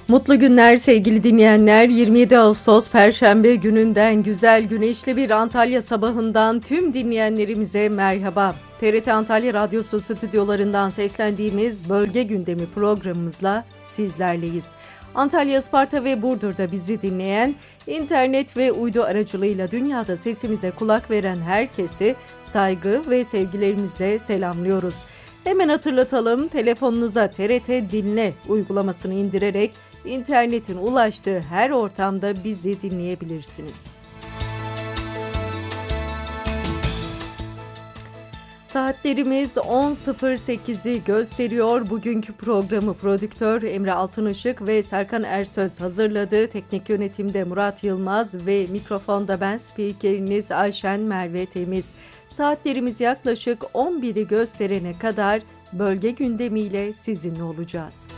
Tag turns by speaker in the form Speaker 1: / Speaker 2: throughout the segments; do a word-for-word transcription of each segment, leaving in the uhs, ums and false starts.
Speaker 1: Mutlu günler sevgili dinleyenler. yirmi yedi Ağustos Perşembe gününden güzel güneşli bir Antalya sabahından tüm dinleyenlerimize merhaba. T R T Antalya Radyosu stüdyolarından seslendiğimiz Bölge Gündemi programımızla sizlerleyiz. Antalya, Isparta ve Burdur'da bizi dinleyen, internet ve uydu aracılığıyla dünyada sesimize kulak veren herkesi saygı ve sevgilerimizle selamlıyoruz. Hemen hatırlatalım, telefonunuza T R T Dinle uygulamasını indirerek internetin ulaştığı her ortamda bizi dinleyebilirsiniz. Saatlerimiz on sıfır sekizi gösteriyor. Bugünkü programı prodüktör Emre Altınışık ve Serkan Ersöz hazırladı. Teknik yönetimde Murat Yılmaz ve mikrofonda ben spikeriniz Ayşen Merve Temiz. Saatlerimiz yaklaşık on biri gösterene kadar bölge gündemiyle sizinle olacağız.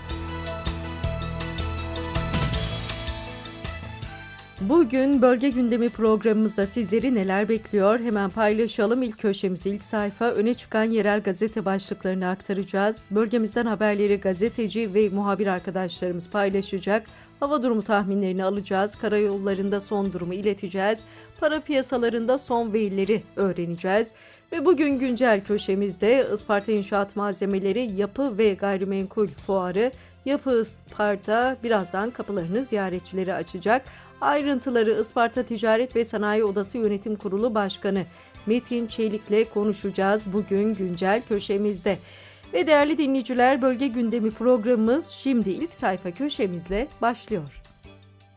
Speaker 1: Bugün Bölge Gündemi programımızda sizleri neler bekliyor? Hemen paylaşalım. İlk köşemiz, ilk sayfa, öne çıkan yerel gazete başlıklarını aktaracağız. Bölgemizden haberleri gazeteci ve muhabir arkadaşlarımız paylaşacak. Hava durumu tahminlerini alacağız. Karayollarında son durumu ileteceğiz. Para piyasalarında son verileri öğreneceğiz. Ve bugün güncel köşemizde Isparta İnşaat Malzemeleri Yapı ve Gayrimenkul Fuarı, Yapı Isparta birazdan kapılarını ziyaretçilere açacak. Ayrıntıları Isparta Ticaret ve Sanayi Odası Yönetim Kurulu Başkanı Metin Çelik'le konuşacağız bugün güncel köşemizde. Ve değerli dinleyiciler, Bölge Gündemi programımız şimdi ilk sayfa köşemizle başlıyor.